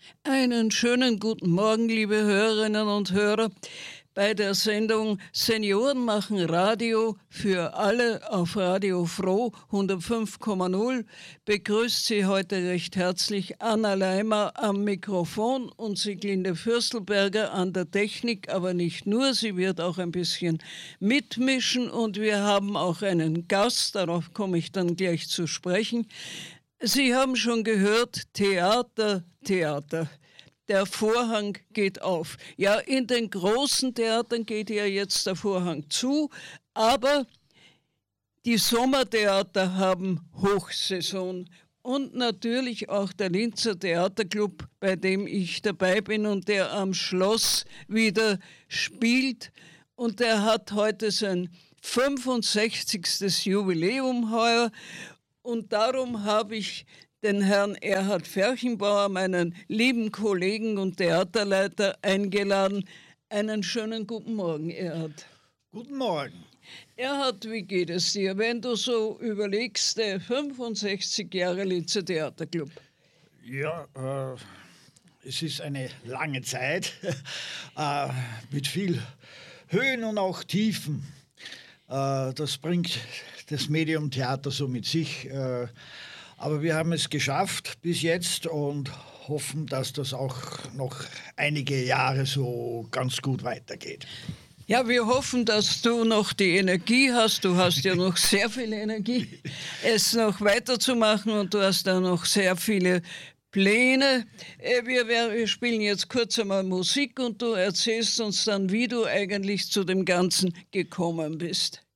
Einen schönen guten Morgen, liebe Hörerinnen und Hörer. Bei der Sendung Senioren machen Radio für alle auf Radio Froh 105,0 begrüßt Sie heute recht herzlich Anna Leimer am Mikrofon und Sieglinde Fürstelberger an der Technik, aber nicht nur, sie wird auch ein bisschen mitmischen und wir haben auch einen Gast, darauf komme ich dann gleich zu sprechen. Sie haben schon gehört, Theater, Theater. Der Vorhang geht auf. Ja, in den großen Theatern geht ja jetzt der Vorhang zu, aber die Sommertheater haben Hochsaison. Und natürlich auch der Linzer Theaterclub, bei dem ich dabei bin und der am Schloss wieder spielt. Und der hat heute sein 65. Jubiläum heuer. Und darum habe ich den Herrn Erhard Ferchenbauer, meinen lieben Kollegen und Theaterleiter, eingeladen. Einen schönen guten Morgen, Erhard. Guten Morgen. Erhard, wie geht es dir, wenn du so überlegst, der 65 Jahre Linzer Theaterclub? Ja, es ist eine lange Zeit mit viel Höhen und auch Tiefen. Das bringt das Medium Theater so mit sich. Aber wir haben es geschafft bis jetzt und hoffen, dass das auch noch einige Jahre so ganz gut weitergeht. Ja, wir hoffen, dass du noch die Energie hast. Du hast ja noch sehr viel Energie, es noch weiterzumachen und du hast da noch sehr viele Pläne. Wir spielen jetzt kurz einmal Musik und du erzählst uns dann, wie du eigentlich zu dem Ganzen gekommen bist.